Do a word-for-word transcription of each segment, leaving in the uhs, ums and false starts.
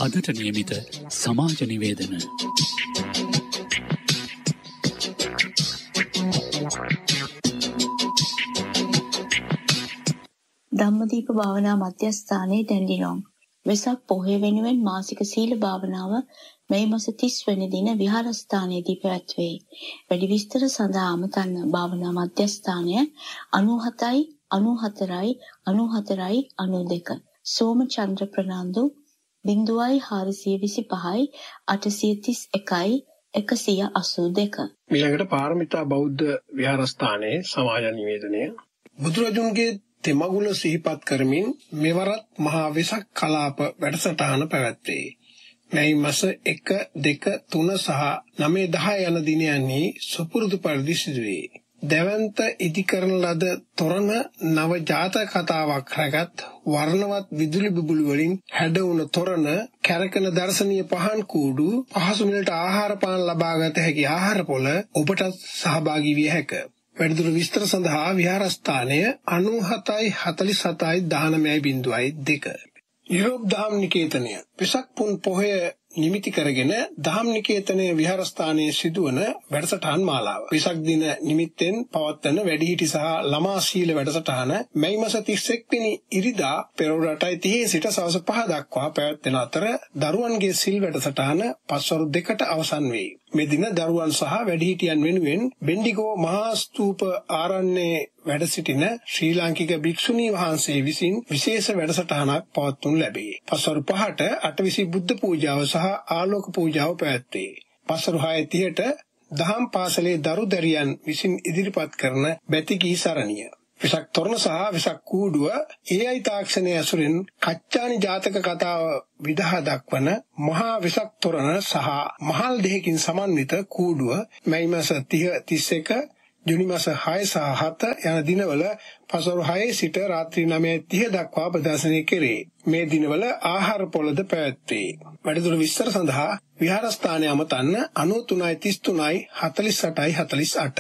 අදට නියමිත සමාජ නිවේදන. ධම්මදීප භාවනා මධ්‍යස්ථානයේ ඩැන්ඩිනොන් වෙසක් පොහොය වෙනුවෙන් මාසික සීල භාවනාව මේ මාස තිස් වෙනි දින විහාරස්ථානයේදී පැවැත්වේ. වැඩි විස්තර සඳහා අමතන්න භාවනා මධ්‍යස්ථානය අනූහතයි අනූහතරයි අනූහතරයි අනූදෙක. සෝමචන්ද්‍ර ප්‍රනාන්දු බිංදුවයි හාරසිය විසිපහයි අටසිය තිස් එකයි එකසිය අසූ දෙක. ඊළඟට පාරමිතා බෞද්ධ විහාරස්ථානයේ සමාජ නිවේදනය. බුදුරජුන්ගේ තෙමගුල සිහිපත් කරමින් මෙවරත් මහා වෙසක් කලාප වැඩසටහන පැවැත්වේ. මේ මාස එක, දෙක, තුන සහ නවය දහ යන දිනයන්හි සුපුරුදු පරිදි සිදුවේ. දැවැන්ත ඉදිකරන ලද තොරණ නව ජාතක කතාවක් රැගත් වර්ණවත් විදුලි බුබුලු වලින් හැඩවුණ තොරණ, කැරකෙන දර්ශනීය පහන් කූඩු, පහසු මිලට ආහාර පාන ලබාගත හැකි ආහාර පොළ ඔබට සහභාගී විය හැකිය. වැඩිදුර විස්තර සඳහා විහාරස්ථානය අනූහතයි හතළිස් හතයි දහනවයයි බිංදුවයි දෙක. යුරෝප් දහම් නිකේතනය වෙසක් පුන් පොහොය නිමිති කරගෙන දහම් නිකේතනයේ විහාරස්ථානයේ සිදුවන වැඩසටහන් මාලාව. වෙසක් දින නිමිත්තෙන් පවත්වන වැඩිහිටි සහ ළමා ශීල වැඩසටහන මැයි මාස තිස් එක් වෙනි ඉරිදා පෙරවරු අටයි තිහේ සිට සවස් පහ දක්වා පැවැත්වෙන අතර දරුවන්ගේ සිල් වැඩසටහන පස්වරු දෙකට අවසන් වේ. මේ දින දරුවන් සහ වැඩිහිටියන් වෙනුවෙන් බෙන්ඩිගෝ මහා ස්තූප ආරණ්‍යයේ වැඩ සිටින ශ්‍රී ලාංකික භික්ෂුණී වහන්සේ විසින් විශේෂ වැඩසටහනක් පවත්වනු ලැබේ. පස්වරු පහට අටවිසි බුද්ධ පූජාව සහ ආලෝක පූජාව පැවැත්වේ. පස්වරු හය තිහට දහම් පාසලේ දරු දැරියන් විසින් ඉදිරිපත් කරන බැතිගී සරණිය. වෙසක් තොරණ සහ වෙසක් කූඩුව ඒ අයි තාක්ෂණයේ ඇසුරින් කච්චානි ජාතක කතාව විදහා දක්වන මහා වෙසක් තොරණ සහ මහල් දෙකකින් සමන්විත කූඩුව මැයි මාස තිහ, තිස් එක, ජුනි මාස හය සහ හත යන දිනවල පස්වරු හයේ සිට රාත්‍රී නවය තිහ දක්වා ප්‍රදර්ශනය කෙරේ. මේ දිනවල ආහාර පොළද පැවැත්වේ. වැඩිදුර විස්තර සඳහා විහාරස්ථානය අමතන්න අනූතුනයි තිස් තුනයි හතළිස් අටයි හතළිස් අට.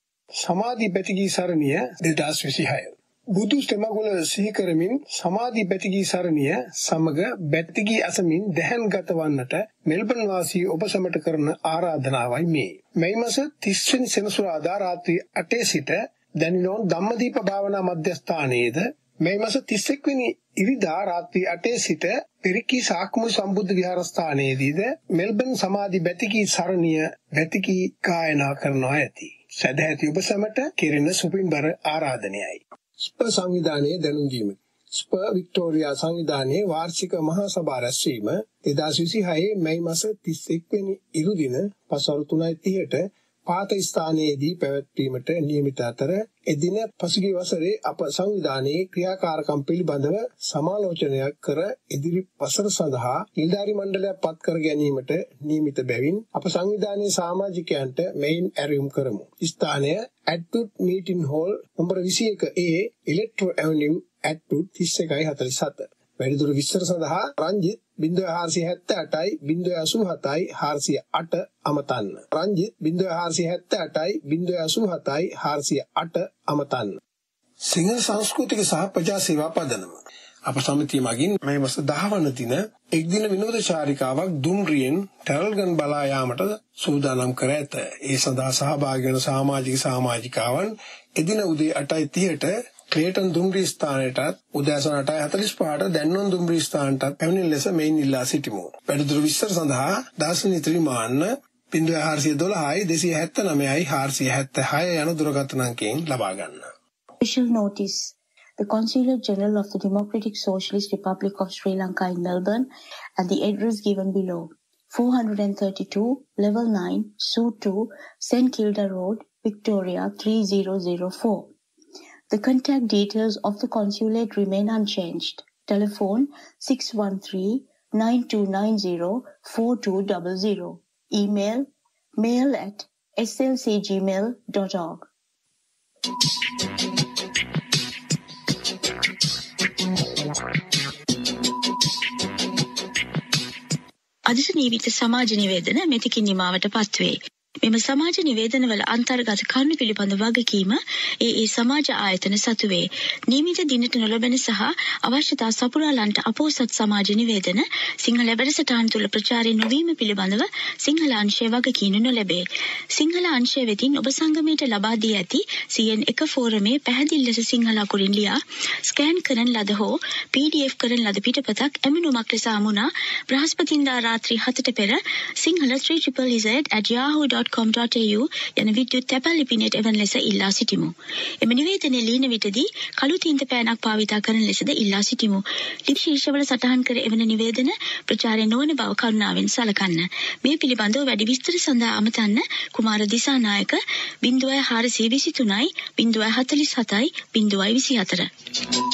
සමාධි බැතිගී සරණිය දෙදහස් විසිහය. බුදු තෙමගුල සිහි කරමින් සමාධි බැතිගී සරණිය සමග බැතිගී අසමින් දැහැන් ගත වන්නට මෙල්බන් වාසී ඔබ සැමට කරන ආරාධනාවයි මේ. මැයි මාස තිස් වෙනි සෙනසුරාදා රාත්‍රී අටේ සිට ඩැන්ඩිනොන් ධම්මදීප භාවනා මධ්‍යස්ථානයේද, මැයි මාස තිස් එක් වෙනි ඉරිදා රාත්‍රී අටේ සිට පිරිකී සාක්මුල් සම්බුද්ධ විහාරස්ථානයේදීද මෙල්බන් සමාධි බැතිගී සරණිය බැතිගී ගායනා කරනවා ඇති. සදැහැති ඔබ සැමට කෙරෙන සුපින්බර ආරාධනයයි. ස්ප සංවිධානයේ දැනුම් දීම. ස්ප වික්ටෝරියා සංවිධානයේ වාර්ෂික මහා සභා රැස්වීම දෙදහස් විසිහය මැයි මාස තිස් එක් වෙනි ඉරුදින පස්වරු තුනයි තිහට පාත ස්ථානයේදී පැවැත්වීමට නියමිත අතර එදින පසුගිය වසරේ අප සංවිධානයේ ක්‍රියාකාරකම් පිළිබඳව සමාලෝචනයක් කර ඉදිරි වසර සඳහා නිලධාරි මණ්ඩලයක් පත් කර ගැනීමට නියමිත බැවින් අප සංවිධානයේ සමාජිකයන්ට මෙයින් ඇරයුම් කරමු. ස්ථානය ඇට්වුඩ් මීටින් හෝල් නම්බර විසි එක ඒ ඉලෙක්ට්‍රෝ ඇවනිව් ඇට්වුඩ් තිස් එකයි හතළිස් හත. වැඩිදුර විස්තර සඳහා රංජිත් බිංදුව හාරසිය හැත්තෑ අටයි බිංදුව අසූ හතයි හාරසිය අට අමතන්න. රංජිත් බිංදුව හාරසිය හැත්තෑ අටයි බිංදුව අසූ හතයි හාරසිය අට අමතන්න. සිංහල සංස්කෘතික සහ ප්‍රජා සේවා පදනම. අප සමිතිය මගින් මේ මාස දහ වන දින එක් දින විනෝද චාරිකාවක් දුම්රියෙන් ටැරල්ගන් බලා යාමට සූදානම් කර ඇත. ඒ සඳහා සහභාගී වන සමාජික සමාජිකාවන් එදින උදේ අටයි තිහට ක්ලේටන් දුම්රිය ස්ථානයටත් උදෑසන අටයි හතළිස් පහට දැන්වොන් දුම්රිය ස්ථානටත් පැමිණෙන ලෙස මෙයින් ඉල්ලා සිටිමු. වැඩිදුර විස්තර සඳහා දාර්ශනික ත්‍රිමාන්න බිංදුව හාරසිය දොළහයි දෙසිය හැත්තෑනවයයි හාරසිය හැත්තෑහය යන දුරකථන අංකයෙන් ලබා ගන්න. Special notice. The Consulate General of the Democratic Socialist Republic of Sri Lanka in Melbourne at the address given below. four thirty-two, Level nine, Suite two, Saint Kilda Road, Victoria three zero zero four. The contact details of the consulate remain unchanged. Telephone six one three, nine two nine zero, four two zero zero. Email mail at s l c gmail dot org. අදිට නීවිත සමාජ නිවේදන මෙතකින් නිමාවට පත්වේ. මෙම සමාජ නිවේදනවල අන්තර්ගත කරුණු පිළිබඳ වගකීම ඒ ඒ සමාජ ආයතන සතු වේ. නියමිත දිනට නොලැබෙන සහ අවශ්‍යතා සපුරාලන්ට අපෝසත් සමාජ නිවේදන සිංහල වැඩසටහන් තුළ ප්‍රචාරය නොවීම පිළිබඳව සිංහල අංශය වගකීම් නොලැබේ. සිංහල අංශය වෙතින් ඔබ සංගමයට ලබා දී ඇති සී එන් එක ෆෝරමේ පැහැදිලි ලෙස සිංහල අකුරින් ලියා ස්කෑන් කරන ලද හෝ පී ඩී එෆ් කරන ලද පිටපතක් ඇමනුමක් ලෙස අමුණා බ්‍රහස්පතින්දා රාත්‍රී හතට පෙර Sinhala three triple z at yahoo dot com dot a u යන විද්‍යුත් තැපැල් ලිපිනයට එවන ලෙස ඉල්ලා සිටිමු. එම නිවේදනයේ ලියන විටදී කළු තීන්ත පෑනක් භාවිතා කරන ලෙසද ඉල්ලා සිටිමු. ලිපි ශීර්ෂවල සටහන් කර එවන නිවේදන ප්‍රචාරය නොවන බව කරුණාවෙන් සලකන්න. මේ පිළිබඳව වැඩි විස්තර සඳහා අමතන්න Kumara Dissanayake zero four two two nine zero four four seven zero four two four two four.